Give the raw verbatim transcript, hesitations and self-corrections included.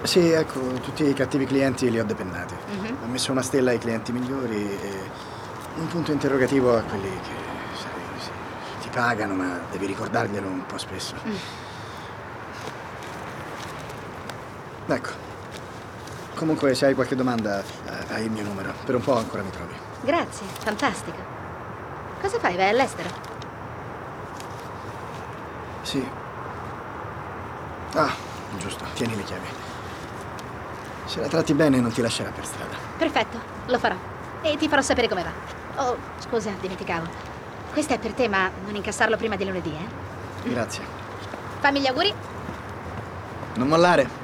Sì, ecco, tutti i cattivi clienti li ho depennati. Mhm. Ho messo una stella ai clienti migliori e un punto interrogativo a quelli che, sai, sì, ti pagano, ma devi ricordarglielo un po' spesso. Mm. Ecco. Comunque, se hai qualche domanda, eh, hai il mio numero. Per un po' ancora mi trovi. Grazie, fantastico. Cosa fai? Vai all'estero? Sì. Ah, giusto, tieni le chiavi. Se la tratti bene non ti lascerà per strada. Perfetto, lo farò. E ti farò sapere come va. Oh, scusa, dimenticavo. Questo è per te, ma non incassarlo prima di lunedì, eh? Grazie. Fammi gli auguri. Non mollare.